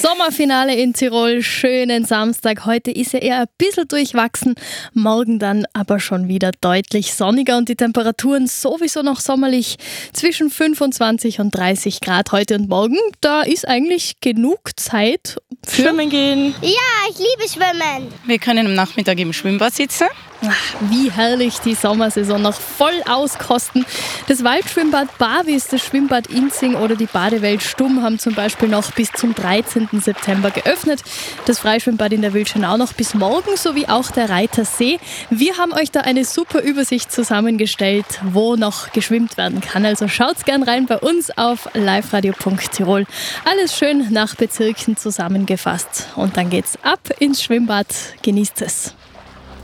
Sommerfinale in Tirol, schönen Samstag. Heute ist ja eher ein bisschen durchwachsen, morgen dann aber schon wieder deutlich sonniger und die Temperaturen sowieso noch sommerlich zwischen 25 und 30 Grad heute und morgen. Da ist eigentlich genug Zeit für Schwimmen gehen. Ja, ich liebe Schwimmen. Wir können am Nachmittag im Schwimmbad sitzen. Ach, wie herrlich die Sommersaison noch voll auskosten. Das Waldschwimmbad Barwis, das Schwimmbad Inzing oder die Badewelt Stumm haben zum Beispiel noch bis zum 13. September geöffnet. Das Freischwimmbad in der Wildschenau noch bis morgen, sowie auch der Reitersee. Wir haben euch da eine super Übersicht zusammengestellt, wo noch geschwimmt werden kann. Also schaut's gern rein bei uns auf liveradio.tirol. Alles schön nach Bezirken zusammengefasst. Und dann geht's ab ins Schwimmbad. Genießt es.